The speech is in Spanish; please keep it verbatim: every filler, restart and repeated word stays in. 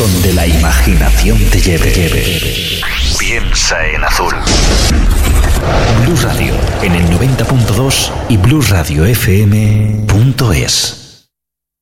donde la imaginación te lleve. lleve. Piensa en azul. Blues Radio en el noventa punto dos y blues radio f m punto es.